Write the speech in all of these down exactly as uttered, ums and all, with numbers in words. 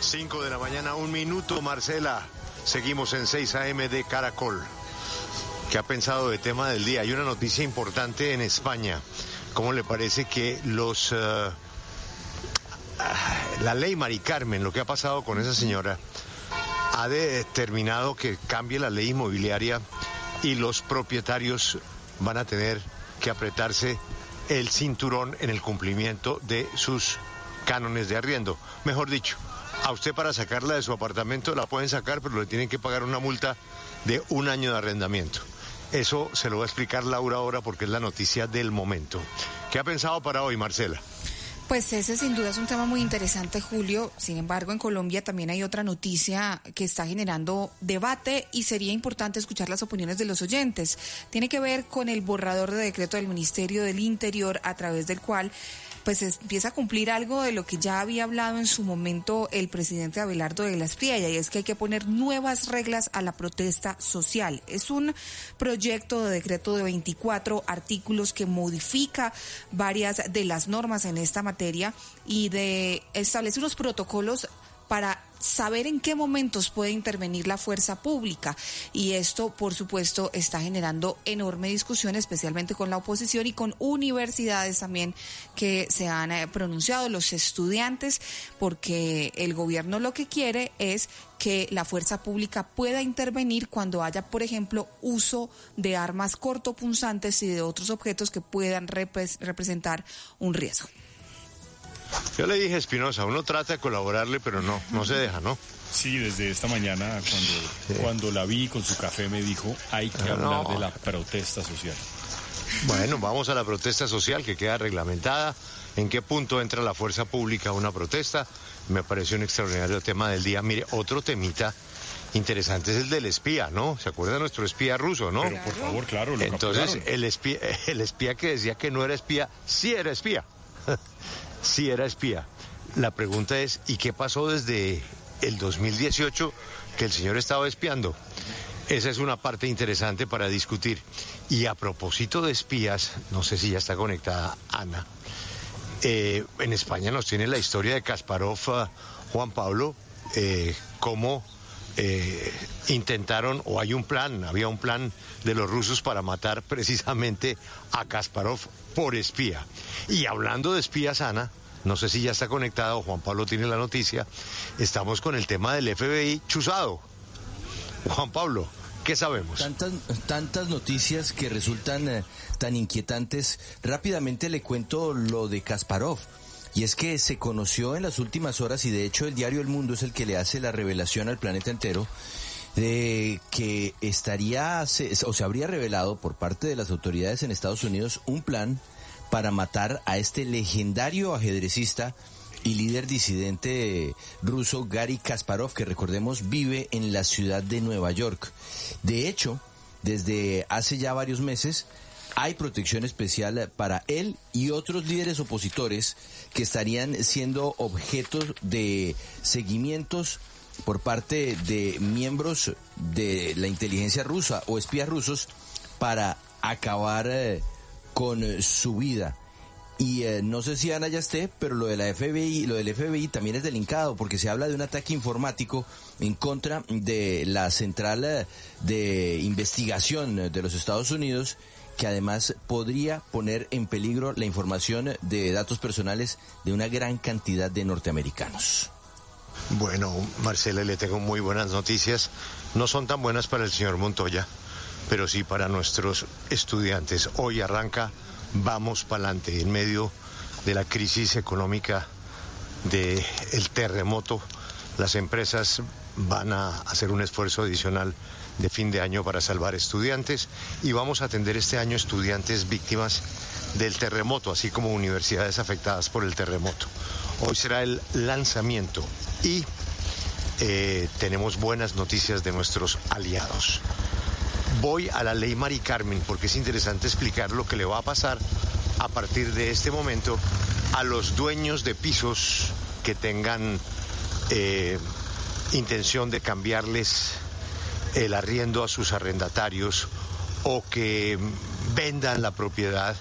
cinco de la mañana, un minuto, Marcela. Seguimos en seis a eme de Caracol. ¿Qué ha pensado de tema del día? Hay una noticia importante en España. ¿Cómo le parece que los... Uh, la ley Mari Carmen, lo que ha pasado con esa señora, ha determinado que cambie la ley inmobiliaria y los propietarios van a tener que apretarse el cinturón en el cumplimiento de sus cánones de arriendo? Mejor dicho, a usted para sacarla de su apartamento la pueden sacar, pero le tienen que pagar una multa de un año de arrendamiento. Eso se lo va a explicar Laura ahora porque es la noticia del momento. ¿Qué ha pensado para hoy, Marcela? Pues ese sin duda es un tema muy interesante, Julio. Sin embargo, en Colombia también hay otra noticia que está generando debate y sería importante escuchar las opiniones de los oyentes. Tiene que ver con el borrador de decreto del Ministerio del Interior, a través del cual pues empieza a cumplir algo de lo que ya había hablado en su momento el presidente Abelardo de la Espriella, y es que hay que poner nuevas reglas a la protesta social. Es un proyecto de decreto de veinticuatro artículos que modifica varias de las normas en esta materia y de establece unos protocolos para saber en qué momentos puede intervenir la fuerza pública, y esto por supuesto está generando enorme discusión, especialmente con la oposición y con universidades también que se han eh, pronunciado, los estudiantes, porque el gobierno lo que quiere es que la fuerza pública pueda intervenir cuando haya, por ejemplo, uso de armas cortopunzantes y de otros objetos que puedan repre- representar un riesgo. Yo le dije a Espinosa, uno trata de colaborarle, pero no, no se deja, ¿no? Sí, desde esta mañana, cuando, sí. cuando la vi con su café, me dijo, hay que hablar no. de la protesta social. Bueno, vamos a la protesta social que queda reglamentada. ¿En qué punto entra la fuerza pública a una protesta? Me pareció un extraordinario tema del día. Mire, otro temita interesante es el del espía, ¿no? ¿Se acuerda de nuestro espía ruso, no? Pero por favor, claro, lo Entonces, capturaron. el espía, el espía que decía que no era espía, sí era espía. Sí era espía. La pregunta es, ¿y qué pasó desde el dos mil dieciocho que el señor estaba espiando? Esa es una parte interesante para discutir. Y a propósito de espías, no sé si ya está conectada Ana, eh, en España nos tiene la historia de Kasparov, uh, Juan Pablo, eh, cómo eh, intentaron, o hay un plan, había un plan de los rusos para matar precisamente a Kasparov por espía. Y hablando de espías, Ana, no sé si ya está conectada o Juan Pablo tiene la noticia, estamos con el tema del efe be i chuzado. Juan Pablo, ¿qué sabemos? Tantas, tantas noticias que resultan eh, tan inquietantes. Rápidamente le cuento lo de Kasparov. Y es que se conoció en las últimas horas, y de hecho el diario El Mundo es el que le hace la revelación al planeta entero, de que estaría, se, o se habría revelado por parte de las autoridades en Estados Unidos un plan para matar a este legendario ajedrecista y líder disidente ruso Gary Kasparov, que recordemos vive en la ciudad de Nueva York. De hecho, desde hace ya varios meses hay protección especial para él y otros líderes opositores que estarían siendo objetos de seguimientos por parte de miembros de la inteligencia rusa o espías rusos para acabar eh, con eh, su vida. Y eh, no sé si Ana ya esté, pero lo de la efe be i, lo del efe be i también es delincado, porque se habla de un ataque informático en contra de la central eh, de investigación de los Estados Unidos, que además podría poner en peligro la información de datos personales de una gran cantidad de norteamericanos. Bueno, Marcela, le tengo muy buenas noticias. No son tan buenas para el señor Montoya, pero sí para nuestros estudiantes. Hoy arranca Vamos Pa'lante, en medio de la crisis económica del terremoto. Las empresas van a hacer un esfuerzo adicional de fin de año para salvar estudiantes, y vamos a atender este año estudiantes víctimas del terremoto, así como universidades afectadas por el terremoto. Hoy será el lanzamiento y eh, tenemos buenas noticias de nuestros aliados. Voy a la ley Mari Carmen porque es interesante explicar lo que le va a pasar a partir de este momento a los dueños de pisos que tengan eh, intención de cambiarles el arriendo a sus arrendatarios o que vendan la propiedad,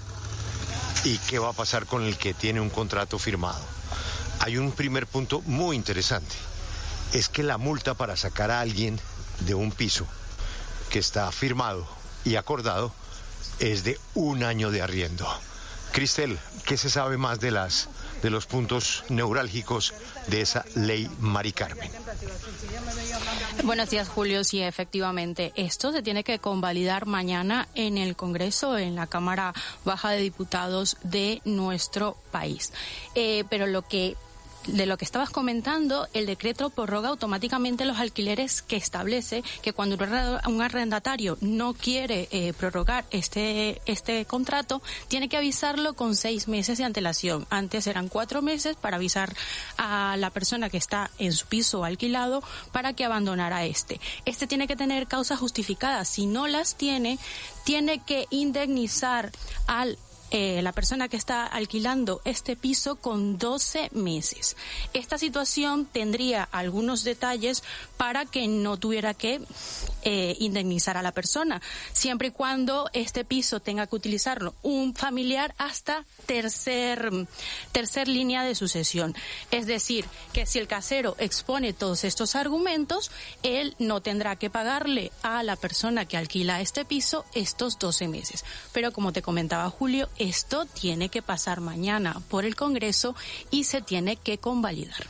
y qué va a pasar con el que tiene un contrato firmado. Hay un primer punto muy interesante. es que la multa para sacar a alguien de un piso que está firmado y acordado es de un año de arriendo. Cristel, ¿qué se sabe más de las de los puntos neurálgicos de esa ley Mari Carmen? Buenos días, Julio. Sí, efectivamente, esto se tiene que convalidar mañana en el Congreso, en la Cámara Baja de Diputados de nuestro país. Eh, pero lo que de lo que estabas comentando, el decreto prorroga automáticamente los alquileres que establece que cuando un arrendatario no quiere eh, prorrogar este este contrato, tiene que avisarlo con seis meses de antelación. Antes eran cuatro meses para avisar a la persona que está en su piso alquilado para que abandonara este. Este tiene que tener causas justificadas. Si no las tiene, tiene que indemnizar al Eh, la persona que está alquilando este piso con doce meses. Esta situación tendría algunos detalles para que no tuviera que eh, indemnizar a la persona, siempre y cuando este piso tenga que utilizarlo un familiar hasta tercer, tercer línea de sucesión. Es decir, que si el casero expone todos estos argumentos, él no tendrá que pagarle a la persona que alquila este piso estos doce meses. Pero como te comentaba, Julio, esto tiene que pasar mañana por el Congreso y se tiene que convalidar.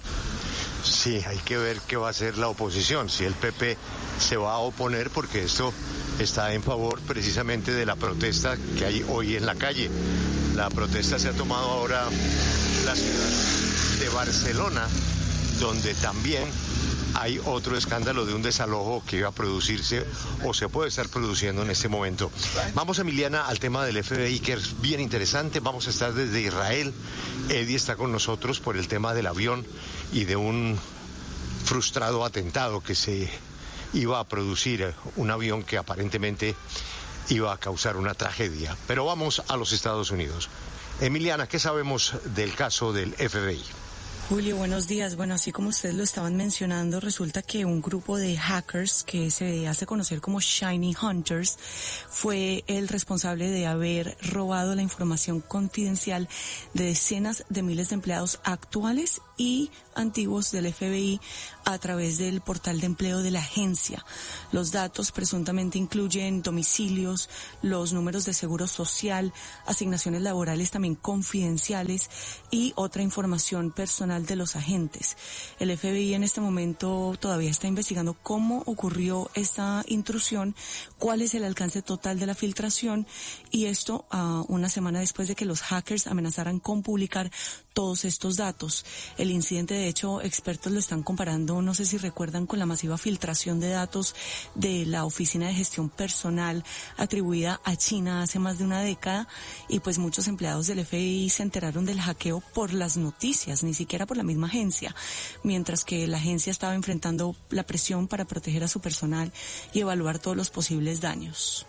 Sí, hay que ver qué va a hacer la oposición, si el P P se va a oponer, porque esto está en favor precisamente de la protesta que hay hoy en la calle. La protesta se ha tomado ahora la ciudad de Barcelona, donde también hay otro escándalo de un desalojo que iba a producirse o se puede estar produciendo en este momento. Vamos, Emiliana, al tema del F B I, que es bien interesante. Vamos a estar desde Israel. Eddie está con nosotros por el tema del avión y de un frustrado atentado que se iba a producir, un avión que aparentemente iba a causar una tragedia. Pero vamos a los Estados Unidos. Emiliana, ¿qué sabemos del caso del F B I? Julio, buenos días. Bueno, así como ustedes lo estaban mencionando, resulta que un grupo de hackers que se hace conocer como Shiny Hunters fue el responsable de haber robado la información confidencial de decenas de miles de empleados actuales y antiguos del F B I a través del portal de empleo de la agencia. Los datos presuntamente incluyen domicilios, los números de seguro social, asignaciones laborales también confidenciales y otra información personal de los agentes. El F B I en este momento todavía está investigando cómo ocurrió esta intrusión, cuál es el alcance total de la filtración, y esto uh, una semana después de que los hackers amenazaran con publicar todos estos datos. El incidente, de hecho, expertos lo están comparando, no sé si recuerdan, con la masiva filtración de datos de la Oficina de Gestión Personal atribuida a China hace más de una década, y pues muchos empleados del F B I se enteraron del hackeo por las noticias, ni siquiera por la misma agencia, mientras que la agencia estaba enfrentando la presión para proteger a su personal y evaluar todos los posibles daños.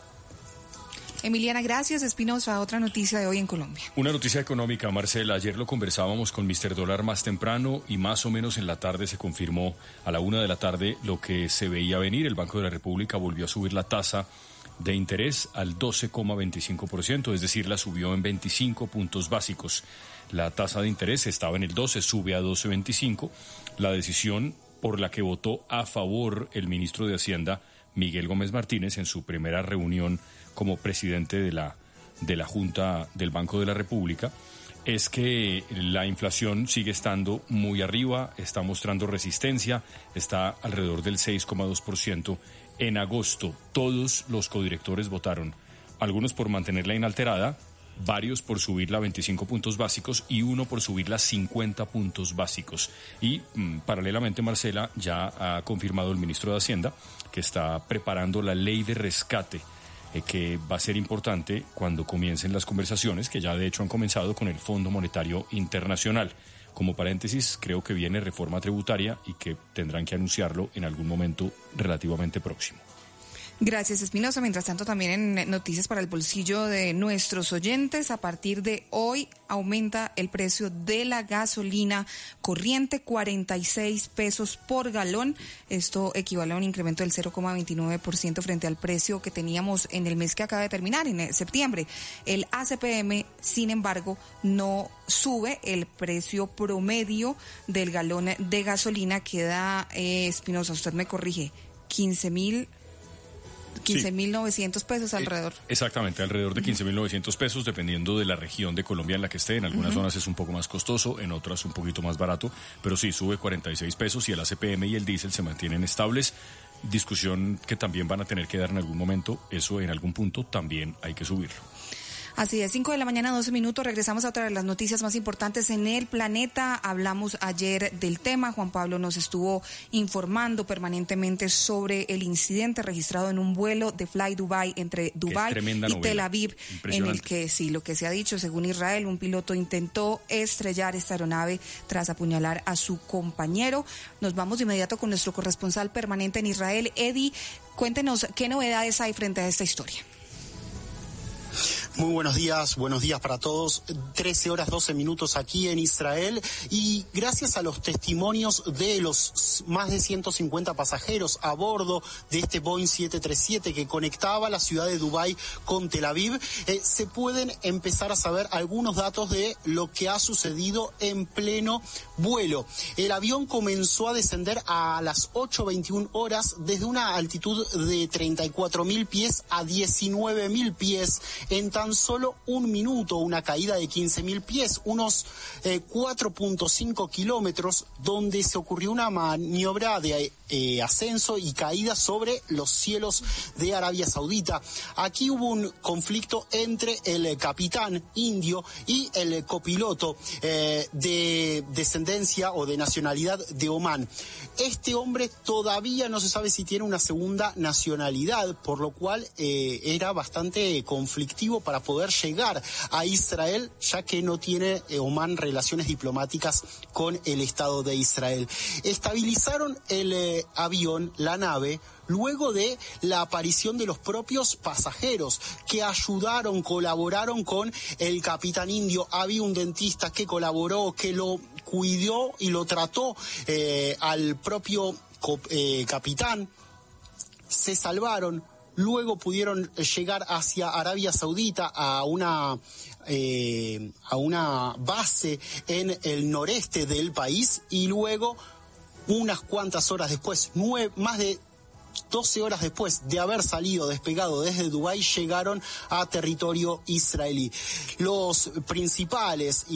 Emiliana, gracias. Espinosa, otra noticia de hoy en Colombia. Una noticia económica, Marcela. Ayer lo conversábamos con mister Dólar más temprano y más o menos en la tarde se confirmó a la una de la tarde lo que se veía venir. El Banco de la República volvió a subir la tasa de interés al doce coma veinticinco por ciento, es decir, la subió en veinticinco puntos básicos. La tasa de interés estaba en el doce, sube a doce coma veinticinco. La decisión por la que votó a favor el ministro de Hacienda, Miguel Gómez Martínez, en su primera reunión como presidente de la, de la Junta del Banco de la República, es que la inflación sigue estando muy arriba, está mostrando resistencia, está alrededor del seis coma dos por ciento. En agosto todos los codirectores votaron, algunos por mantenerla inalterada, varios por subirla a veinticinco puntos básicos y uno por subirla a cincuenta puntos básicos. Y mmm, paralelamente, Marcela, ya ha confirmado el ministro de Hacienda que está preparando la ley de rescate, eh, que va a ser importante cuando comiencen las conversaciones, que ya de hecho han comenzado con el Fondo Monetario Internacional. Como paréntesis, creo que viene reforma tributaria y que tendrán que anunciarlo en algún momento relativamente próximo. Gracias, Espinosa. Mientras tanto, también en noticias para el bolsillo de nuestros oyentes, a partir de hoy aumenta el precio de la gasolina corriente, cuarenta y seis pesos por galón. Esto equivale a un incremento del cero coma veintinueve por ciento frente al precio que teníamos en el mes que acaba de terminar, en septiembre. El A C P M, sin embargo, no sube. El precio promedio del galón de gasolina queda, eh, Espinosa, usted me corrige, quince mil quince mil novecientos pesos alrededor. Eh, exactamente, alrededor de quince mil novecientos pesos, dependiendo de la región de Colombia en la que esté. En algunas uh-huh. zonas es un poco más costoso, en otras un poquito más barato, pero sí, sube cuarenta y seis pesos y el A C P M y el diésel se mantienen estables. Discusión que también van a tener que dar en algún momento, eso en algún punto también hay que subirlo. Así es, cinco de la mañana, doce minutos, regresamos a otra de las noticias más importantes en el planeta. Hablamos ayer del tema, Juan Pablo nos estuvo informando permanentemente sobre el incidente registrado en un vuelo de Fly Dubai entre Dubai y Tel Aviv, en el que, sí, lo que se ha dicho, según Israel, un piloto intentó estrellar esta aeronave tras apuñalar a su compañero. Nos vamos de inmediato con nuestro corresponsal permanente en Israel, Eddie. Cuéntenos qué novedades hay frente a esta historia. Muy buenos días, buenos días para todos. trece horas doce minutos aquí en Israel y gracias a los testimonios de los más de ciento cincuenta pasajeros a bordo de este Boeing siete treinta y siete que conectaba la ciudad de Dubái con Tel Aviv, eh, se pueden empezar a saber algunos datos de lo que ha sucedido en pleno vuelo. El avión comenzó a descender a las ocho veintiuna horas desde una altitud de treinta y cuatro mil pies a diecinueve mil pies en tan solo un minuto, una caída de quince mil pies, unos eh, cuatro punto cinco kilómetros, donde se ocurrió una maniobra de eh, ascenso y caída sobre los cielos de Arabia Saudita. Aquí hubo un conflicto entre el capitán indio y el copiloto eh, de descendencia o de nacionalidad de Omán. Este hombre todavía no se sabe si tiene una segunda nacionalidad, por lo cual eh, era bastante conflictivo para poder llegar a Israel, ya que no tiene eh, Omán relaciones diplomáticas con el Estado de Israel. Estabilizaron el eh, avión, la nave, luego de la aparición de los propios pasajeros que ayudaron, colaboraron con el capitán indio. Había un dentista que colaboró, que lo cuidó y lo trató eh, al propio eh, capitán. Se salvaron. Luego pudieron llegar hacia Arabia Saudita a una eh, a una base en el noreste del país y luego unas cuantas horas después, nueve, más de doce horas después de haber salido, despegado desde Dubái, llegaron a territorio israelí. Los principales